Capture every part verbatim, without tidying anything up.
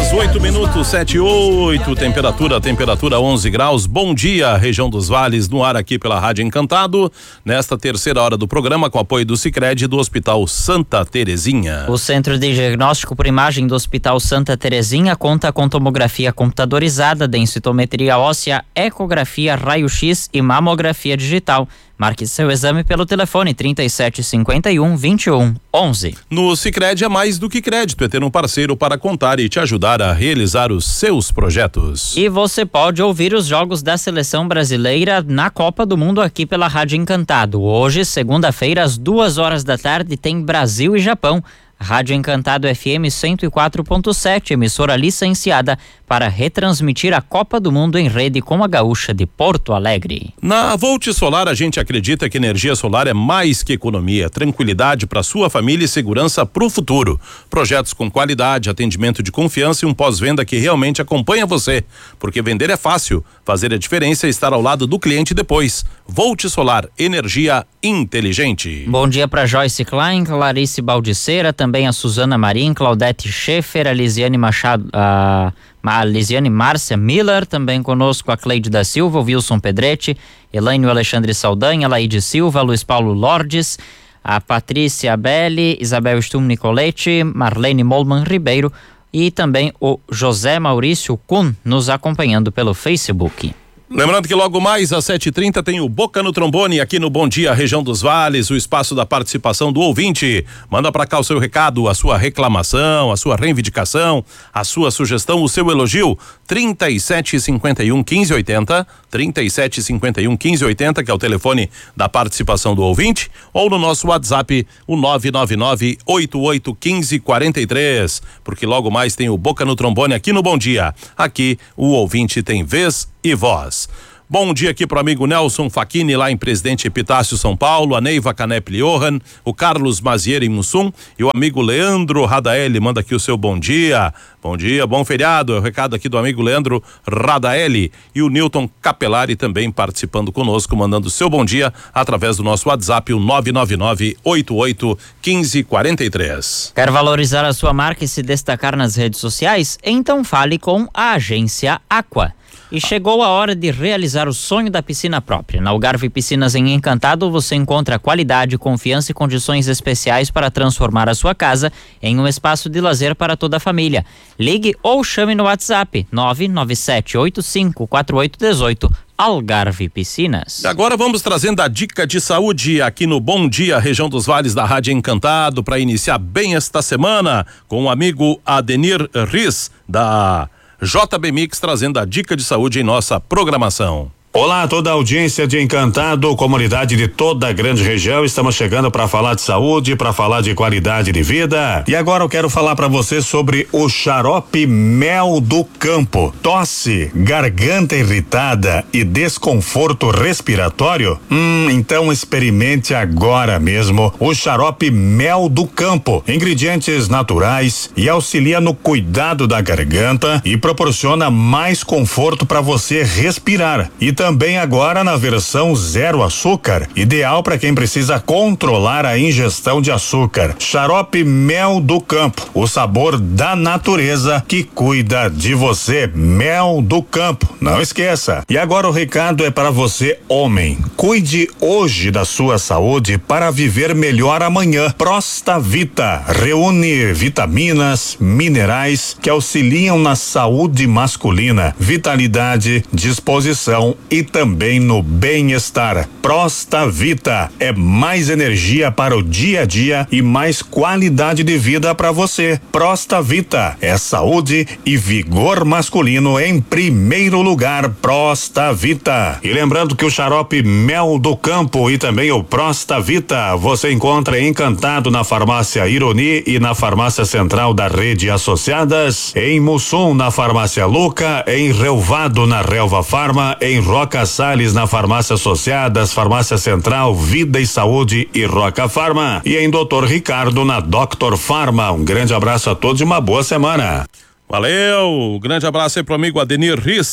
horas, oito minutos, sete e oito, temperatura, temperatura onze graus. Bom dia, região dos Vales, no ar aqui pela Rádio Encantado, nesta terceira hora do programa, com apoio do Sicredi e do Hospital Santa Terezinha. O Centro de Diagnóstico por Imagem do Hospital Santa Terezinha conta com tomografia computadorizada, densitometria óssea, ecografia, raio-x e mamografia digital. Marque seu exame pelo telefone trinta e sete cinquenta e um, vinte e um, onze. No Sicredi é mais do que crédito, é ter um parceiro para contar e te ajudar a realizar os seus projetos. E você pode ouvir os jogos da seleção brasileira na Copa do Mundo aqui pela Rádio Encantado. Hoje, segunda-feira, às duas horas da tarde, tem Brasil e Japão. Rádio Encantado F M cento e quatro ponto sete, emissora licenciada para retransmitir a Copa do Mundo em rede com a Gaúcha de Porto Alegre. Na Volt Solar, a gente acredita que energia solar é mais que economia, tranquilidade para sua família e segurança para o futuro. Projetos com qualidade, atendimento de confiança e um pós-venda que realmente acompanha você. Porque vender é fácil, fazer a diferença é estar ao lado do cliente depois. Volt Solar, energia inteligente. Bom dia para Joyce Klein, Clarice Baldiceira, também a Suzana Marim, Claudete Schaefer, a Lisiane Machado, a, a Lisiane Márcia Miller, também conosco a Cleide da Silva, o Wilson Pedretti, Elaine Alexandre Saldanha, Laide Silva, Luiz Paulo Lordes, a Patrícia Abelli, Isabel Stum Nicoletti, Marlene Molman Ribeiro e também o José Maurício Kuhn nos acompanhando pelo Facebook. Lembrando que logo mais às sete e trinta tem o Boca no Trombone aqui no Bom Dia Região dos Vales, o espaço da participação do ouvinte. Manda pra cá o seu recado, a sua reclamação, a sua reivindicação, a sua sugestão, o seu elogio. trinta e sete cinquenta e um, quinze oitenta, trinta e sete cinquenta e um, quinze oitenta, que é o telefone da participação do ouvinte, ou no nosso WhatsApp, o nove nove nove, oito oito um cinco, quatro três, porque logo mais tem o Boca no Trombone aqui no Bom Dia. Aqui o ouvinte tem vez e voz. Bom dia aqui pro amigo Nelson Facchini lá em Presidente Epitácio, São Paulo, a Neiva Canepli Johan, o Carlos Mazieri em Mussum e o amigo Leandro Radaeli manda aqui o seu bom dia. Bom dia, bom feriado. É o recado aqui do amigo Leandro Radaeli e o Newton Capelari também participando conosco, mandando o seu bom dia através do nosso WhatsApp, o nove nove nove, oito oito um cinco, quatro três. Quer valorizar a sua marca e se destacar nas redes sociais? Então fale com a Agência Aqua. E chegou a hora de realizar o sonho da piscina própria. Na Algarve Piscinas em Encantado você encontra qualidade, confiança e condições especiais para transformar a sua casa em um espaço de lazer para toda a família. Ligue ou chame no WhatsApp nove nove sete oito cinco quatro oito um oito. Algarve Piscinas. Agora vamos trazendo a dica de saúde aqui no Bom Dia Região dos Vales da Rádio Encantado para iniciar bem esta semana com o amigo Adenir Riz da J B Mix trazendo a dica de saúde em nossa programação. Olá a toda a audiência de Encantado, comunidade de toda a grande região, estamos chegando para falar de saúde, para falar de qualidade de vida. E agora eu quero falar para você sobre o xarope Mel do Campo. Tosse, garganta irritada e desconforto respiratório? Hum, então experimente agora mesmo o xarope Mel do Campo. Ingredientes naturais e auxilia no cuidado da garganta e proporciona mais conforto para você respirar. E também Também agora na versão zero açúcar, ideal para quem precisa controlar a ingestão de açúcar. Xarope Mel do Campo, o sabor da natureza que cuida de você. Mel do Campo, não esqueça. E agora o recado é para você, homem. Cuide hoje da sua saúde para viver melhor amanhã. Prostavita reúne vitaminas, minerais que auxiliam na saúde masculina, vitalidade, disposição e também no bem-estar. Prostavita é mais energia para o dia a dia e mais qualidade de vida para você. Prostavita é saúde e vigor masculino em primeiro lugar. Prostavita. E lembrando que o xarope Mel do Campo e também o Prostavita você encontra Encantado na farmácia Ironi e na farmácia central da rede Associadas, em Mussum na farmácia Luca, em Relvado na Relva Farma, em Roca Salles na farmácia Associadas, farmácia Central, Vida e Saúde e Roca Farma, e em doutor Ricardo na Doctor Farma. Um grande abraço a todos e uma boa semana. Valeu, grande abraço aí pro amigo Adenir Riz,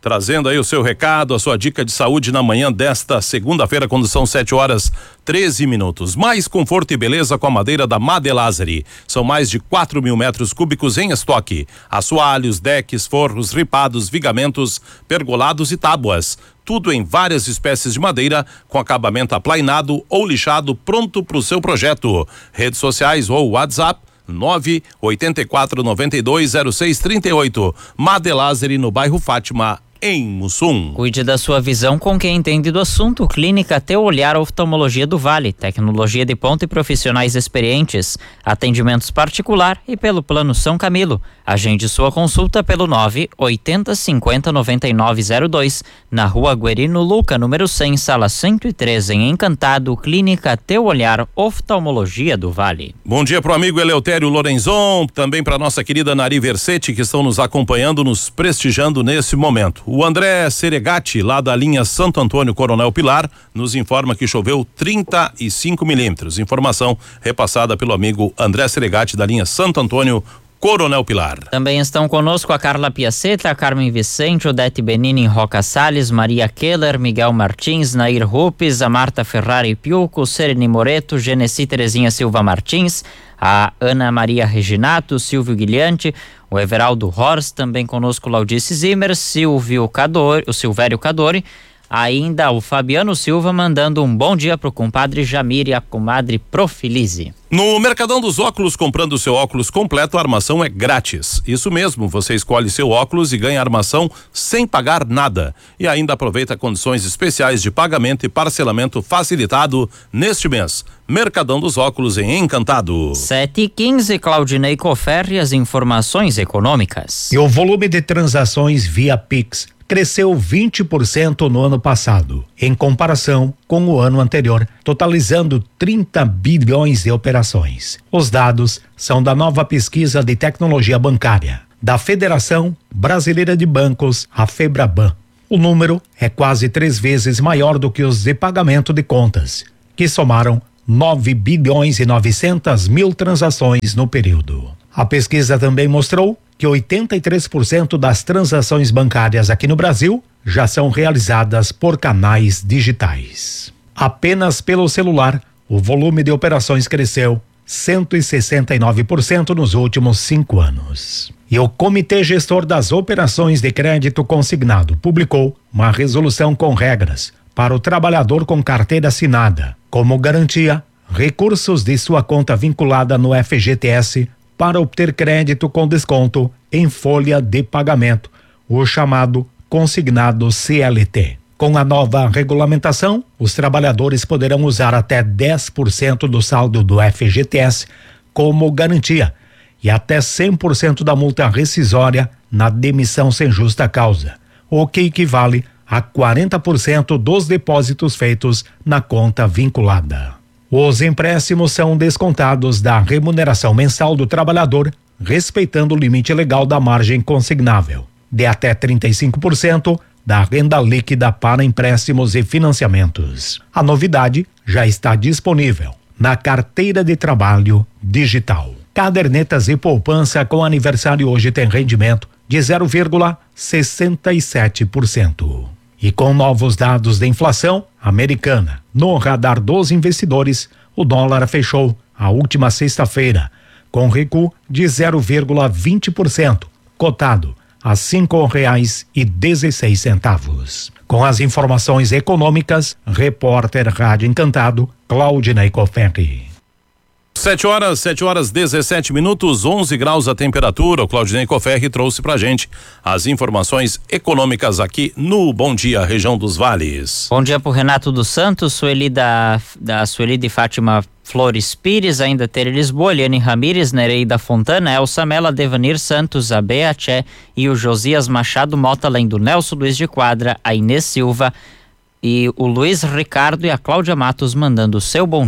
trazendo aí o seu recado, a sua dica de saúde na manhã desta segunda-feira, quando são sete horas treze minutos. Mais conforto e beleza com a madeira da Madelazeri. São mais de quatro mil metros cúbicos em estoque. Assoalhos, decks, forros, ripados, vigamentos, pergolados e tábuas. Tudo em várias espécies de madeira, com acabamento aplainado ou lixado, pronto para o seu projeto. Redes sociais ou WhatsApp nove oito quatro nove dois zero seis três oito. Madelazeri, no bairro Fátima, em Mussum. Cuide da sua visão com quem entende do assunto. Clínica Teu Olhar Oftalmologia do Vale. Tecnologia de ponta e profissionais experientes. Atendimentos particular e pelo Plano São Camilo. Agende sua consulta pelo nove oito zero cinco zero nove nove zero dois, na Rua Guerino Luca, número cem, sala cento e treze, em Encantado. Clínica Teu Olhar Oftalmologia do Vale. Bom dia pro amigo Eleutério Lorenzon, também para nossa querida Nari Versetti, que estão nos acompanhando, nos prestigiando nesse momento. O André Seregati, lá da linha Santo Antônio Coronel Pilar, nos informa que choveu trinta e cinco milímetros. Informação repassada pelo amigo André Seregati, da linha Santo Antônio Coronel Pilar. Também estão conosco a Carla Piaceta, a Carmen Vicente, Odete Benini, Roca Salles, Maria Keller, Miguel Martins, Nair Rupes, a Marta Ferrari Piuco, Sereni Moreto, Genesi Terezinha Silva Martins, a Ana Maria Reginato, Silvio Guilhante, o Everaldo Horst, também conosco Laudice Zimmer, Silvio Cadori, o Silvério Cadori, ainda o Fabiano Silva mandando um bom dia pro compadre Jamir e a comadre Profilize. No Mercadão dos Óculos, comprando o seu óculos completo, a armação é grátis. Isso mesmo, você escolhe seu óculos e ganha armação sem pagar nada. E ainda aproveita condições especiais de pagamento e parcelamento facilitado neste mês. Mercadão dos Óculos em Encantado. sete e quinze, Claudinei Coferri, as informações econômicas. E o volume de transações via Pix cresceu vinte por cento no ano passado, em comparação com o ano anterior, totalizando trinta bilhões de operações. Os dados são da nova pesquisa de tecnologia bancária da Federação Brasileira de Bancos, a FEBRABAN. O número é quase três vezes maior do que os de pagamento de contas, que somaram nove bilhões e novecentas mil transações no período. A pesquisa também mostrou que oitenta e três por cento das transações bancárias aqui no Brasil já são realizadas por canais digitais. Apenas pelo celular, o volume de operações cresceu cento e sessenta e nove por cento nos últimos cinco anos. E o Comitê Gestor das Operações de Crédito Consignado publicou uma resolução com regras para o trabalhador com carteira assinada, como garantia recursos de sua conta vinculada no F G T S para obter crédito com desconto em folha de pagamento, o chamado consignado C L T. Com a nova regulamentação, os trabalhadores poderão usar até dez por cento do saldo do F G T S como garantia e até cem por cento da multa rescisória na demissão sem justa causa, o que equivale a quarenta por cento dos depósitos feitos na conta vinculada. Os empréstimos são descontados da remuneração mensal do trabalhador, respeitando o limite legal da margem consignável, de até trinta e cinco por cento da renda líquida para empréstimos e financiamentos. A novidade já está disponível na carteira de trabalho digital. Cadernetas e poupança com aniversário hoje tem rendimento de zero vírgula sessenta e sete por cento. E com novos dados de inflação americana no radar dos investidores, o dólar fechou a última sexta-feira com recuo de zero vírgula vinte por cento, cotado a cinco reais e dezesseis centavos. Com as informações econômicas, repórter Rádio Encantado, Claudinei Coferri. Sete horas, sete horas, dezessete minutos, onze graus a temperatura. O Claudinei Coferri trouxe pra gente as informações econômicas aqui no Bom Dia, região dos Vales. Bom dia pro Renato dos Santos, Sueli da, da Sueli de Fátima Flores Pires, ainda Tere Lisboa, Eliane Ramires, Nereida Fontana, Elsa Mela, Devanir Santos, a Bea Tché e o Josias Machado Mota, além do Nelson Luiz de Quadra, a Inês Silva e o Luiz Ricardo e a Cláudia Matos mandando o seu bom dia.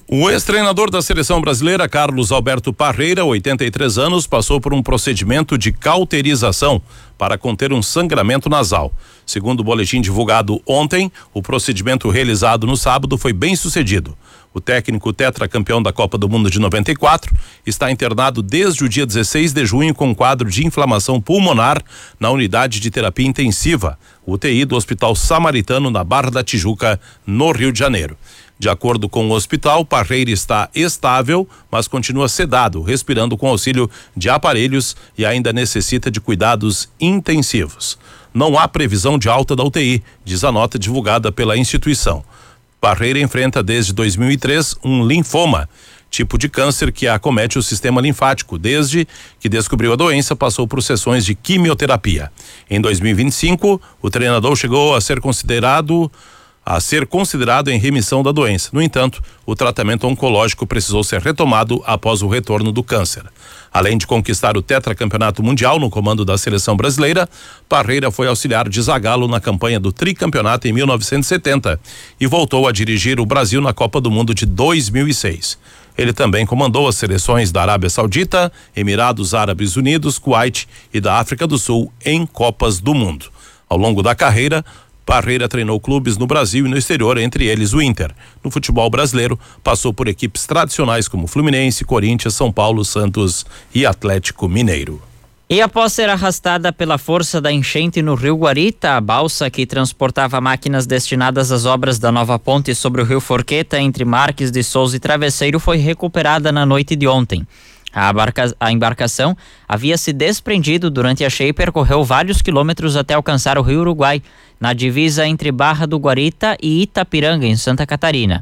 O ex-treinador da seleção brasileira, Carlos Alberto Parreira, oitenta e três anos, passou por um procedimento de cauterização para conter um sangramento nasal. Segundo o boletim divulgado ontem, o procedimento realizado no sábado foi bem sucedido. O técnico tetracampeão da Copa do Mundo de noventa e quatro está internado desde o dia dezesseis de junho com um quadro de inflamação pulmonar na unidade de terapia intensiva, U T I do Hospital Samaritano, na Barra da Tijuca, no Rio de Janeiro. De acordo com o hospital, Parreira está estável, mas continua sedado, respirando com auxílio de aparelhos e ainda necessita de cuidados intensivos. Não há previsão de alta da U T I, diz a nota divulgada pela instituição. Parreira enfrenta desde dois mil e três um linfoma, tipo de câncer que acomete o sistema linfático. Desde que descobriu a doença, passou por sessões de quimioterapia. Em dois mil e vinte e cinco, o treinador chegou a ser considerado a ser considerado em remissão da doença. No entanto, o tratamento oncológico precisou ser retomado após o retorno do câncer. Além de conquistar o tetracampeonato mundial no comando da seleção brasileira, Parreira foi auxiliar de Zagallo na campanha do tricampeonato em mil novecentos e setenta e voltou a dirigir o Brasil na Copa do Mundo de dois mil e seis. Ele também comandou as seleções da Arábia Saudita, Emirados Árabes Unidos, Kuwait e da África do Sul em Copas do Mundo. Ao longo da carreira, Parreira treinou clubes no Brasil e no exterior, entre eles o Inter. No futebol brasileiro, passou por equipes tradicionais como Fluminense, Corinthians, São Paulo, Santos e Atlético Mineiro. E após ser arrastada pela força da enchente no Rio Guarita, a balsa que transportava máquinas destinadas às obras da nova ponte sobre o Rio Forqueta entre Marques de Souza e Travesseiro foi recuperada na noite de ontem. A, embarca, a embarcação havia se desprendido durante a cheia e percorreu vários quilômetros até alcançar o Rio Uruguai, na divisa entre Barra do Guarita e Itapiranga, em Santa Catarina.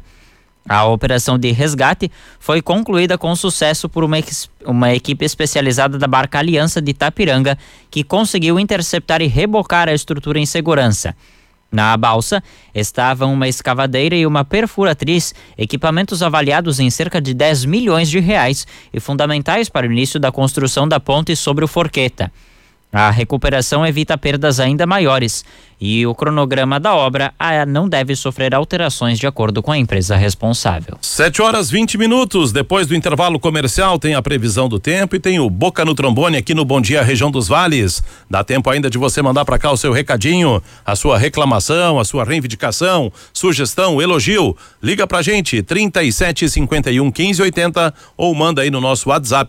A operação de resgate foi concluída com sucesso por uma, uma equipe especializada da barca Aliança de Itapiranga, que conseguiu interceptar e rebocar a estrutura em segurança. Na balsa estavam uma escavadeira e uma perfuratriz, equipamentos avaliados em cerca de dez milhões de reais e fundamentais para o início da construção da ponte sobre o Forqueta. A recuperação evita perdas ainda maiores e o cronograma da obra não deve sofrer alterações de acordo com a empresa responsável. sete horas vinte minutos. Depois do intervalo comercial tem a previsão do tempo e tem o Boca no Trombone aqui no Bom Dia Região dos Vales. Dá tempo ainda de você mandar para cá o seu recadinho, a sua reclamação, a sua reivindicação, sugestão, elogio. Liga pra gente trinta e sete, cinquenta e um, quinze, oitenta ou manda aí no nosso WhatsApp